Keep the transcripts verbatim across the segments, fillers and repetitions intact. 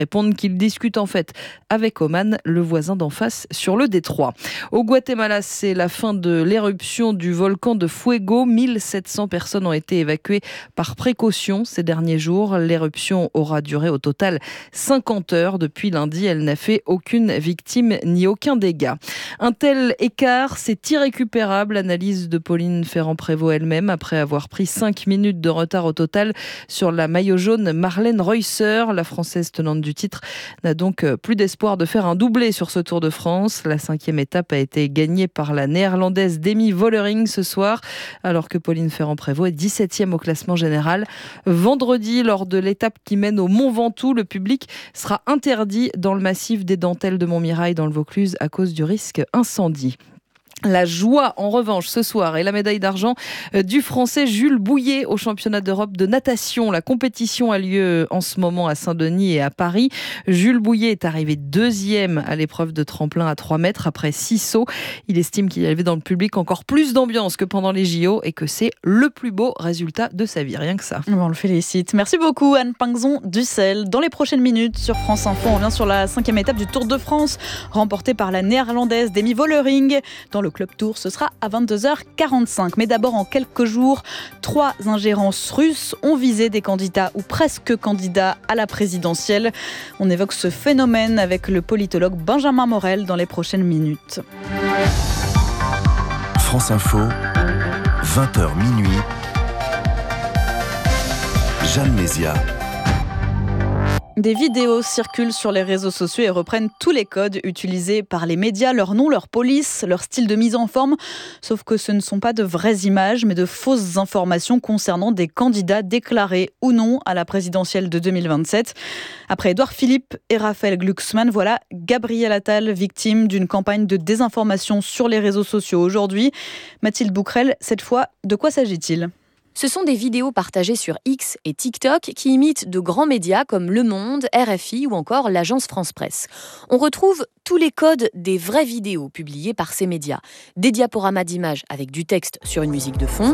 répondent qu'ils discutent en fait avec Oman, le voisin d'en face, sur le détroit. Au Guatemala, c'est la fin de l'éruption du volcan de Fuego. mille sept cents personnes ont été évacuées par précaution ces derniers jours. L'éruption aura duré au total cinquante heures. Depuis lundi, elle n'a fait aucune victime ni aucun dégât. Un tel écart, c'est irrécupérable, analyse de Pauline Ferrand-Prévot elle-même, après avoir pris cinq minutes de retard au total sur la maillot jaune Marlène Reusser. La Française tenante du titre n'a donc plus d'espoir de faire un doublé sur ce Tour de France. La cinquième étape a été gagnée par la Néerlandaise Demi Vollering ce soir, alors que Pauline Ferrand-Prévot est dix-septième au classement général. Vendredi, lors de l'étape qui mène au Mont Ventoux, le public sera interdit dans le massif des Dentelles de Montmirail dans le Vaucluse à cause du risque incendie. La joie, en revanche, ce soir, et la médaille d'argent du Français Jules Bouillet au championnat d'Europe de natation. La compétition a lieu en ce moment à Saint-Denis et à Paris. Jules Bouillet est arrivé deuxième à l'épreuve de tremplin à trois mètres après six sauts. Il estime qu'il y avait dans le public encore plus d'ambiance que pendant les J O et que c'est le plus beau résultat de sa vie. Rien que ça. On le félicite. Merci beaucoup Anne Pinxon-Dussel. Dans les prochaines minutes sur France Info, on revient sur la cinquième étape du Tour de France, remportée par la Néerlandaise Demi Vollering. Dans le Club Tour, ce sera à vingt-deux heures quarante-cinq. Mais d'abord, en quelques jours, trois ingérences russes ont visé des candidats ou presque candidats à la présidentielle. On évoque ce phénomène avec le politologue Benjamin Morel dans les prochaines minutes. France Info, vingt heures minuit. Jeanne Mézia. Des vidéos circulent sur les réseaux sociaux et reprennent tous les codes utilisés par les médias, leur nom, leur police, leur style de mise en forme. Sauf que ce ne sont pas de vraies images, mais de fausses informations concernant des candidats déclarés ou non à la présidentielle de deux mille vingt-sept. Après Édouard Philippe et Raphaël Glucksmann, voilà Gabriel Attal, victime d'une campagne de désinformation sur les réseaux sociaux aujourd'hui. Mathilde Bouquerel, cette fois, de quoi s'agit-il ? Ce sont des vidéos partagées sur X et TikTok qui imitent de grands médias comme Le Monde, R F I ou encore l'agence France Presse. On retrouve tous les codes des vraies vidéos publiées par ces médias. Des diaporamas d'images avec du texte sur une musique de fond,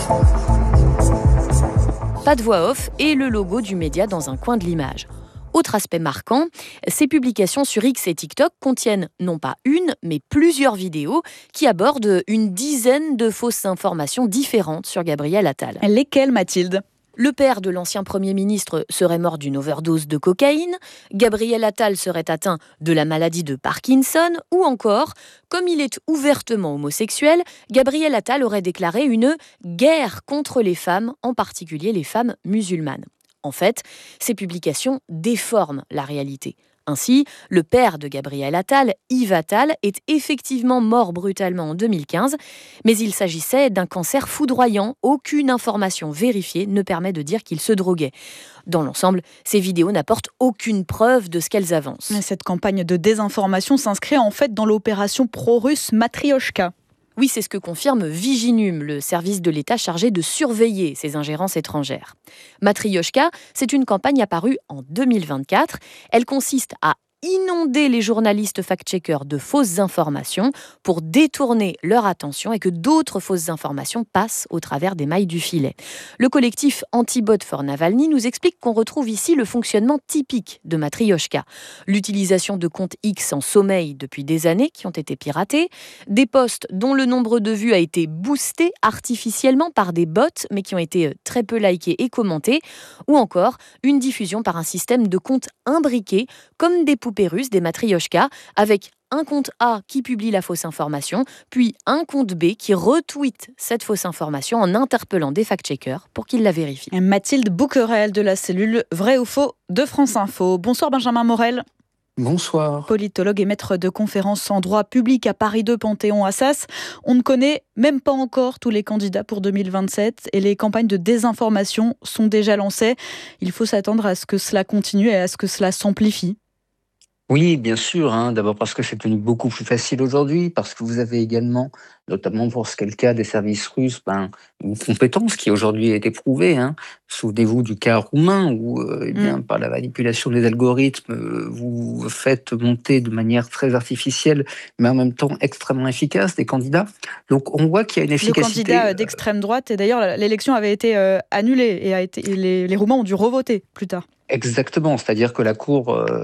pas de voix off et le logo du média dans un coin de l'image. Autre aspect marquant, ces publications sur X et TikTok contiennent non pas une, mais plusieurs vidéos qui abordent une dizaine de fausses informations différentes sur Gabriel Attal. Lesquelles, Mathilde ? Le père de l'ancien Premier ministre serait mort d'une overdose de cocaïne, Gabriel Attal serait atteint de la maladie de Parkinson, ou encore, comme il est ouvertement homosexuel, Gabriel Attal aurait déclaré une guerre contre les femmes, en particulier les femmes musulmanes. En fait, ces publications déforment la réalité. Ainsi, le père de Gabriel Attal, Yves Attal, est effectivement mort brutalement en deux mille quinze, mais il s'agissait d'un cancer foudroyant. Aucune information vérifiée ne permet de dire qu'il se droguait. Dans l'ensemble, ces vidéos n'apportent aucune preuve de ce qu'elles avancent. Cette campagne de désinformation s'inscrit en fait dans l'opération pro-russe Matrioshka. Oui, c'est ce que confirme Viginum, le service de l'État chargé de surveiller ces ingérences étrangères. Matrioshka, c'est une campagne apparue en deux mille vingt-quatre. Elle consiste à inonder les journalistes fact-checkers de fausses informations pour détourner leur attention et que d'autres fausses informations passent au travers des mailles du filet. Le collectif Anti-Bot for Navalny nous explique qu'on retrouve ici le fonctionnement typique de Matrioshka. L'utilisation de comptes X en sommeil depuis des années qui ont été piratés, des posts dont le nombre de vues a été boosté artificiellement par des bots mais qui ont été très peu likés et commentés, ou encore une diffusion par un système de comptes imbriqués comme des poupées russes, des matrioshkas, avec un compte A qui publie la fausse information, puis un compte B qui retweet cette fausse information en interpellant des fact-checkers pour qu'ils la vérifient. Mathilde Bouquerel de la cellule Vrai ou Faux de France Info. Bonsoir Benjamin Morel. Bonsoir. Politologue et maître de conférences en droit public à Paris deux Panthéon-Assas. On ne connaît même pas encore tous les candidats pour deux mille vingt-sept et les campagnes de désinformation sont déjà lancées. Il faut s'attendre à ce que cela continue et à ce que cela s'amplifie. Oui, bien sûr, hein. D'abord parce que c'est devenu beaucoup plus facile aujourd'hui, parce que vous avez également, notamment pour ce qui est le cas des services russes, ben, une compétence qui aujourd'hui a été prouvée, hein. Souvenez-vous du cas roumain où, euh, eh Mm. bien, par la manipulation des algorithmes, euh, vous faites monter de manière très artificielle, mais en même temps extrêmement efficace des candidats. Donc on voit qu'il y a une Le candidat efficacité. euh, d'extrême droite, et d'ailleurs l'élection avait été euh, annulée et, a été, et les, les Roumains ont dû revoter plus tard. Exactement, c'est-à-dire que la Cour, euh,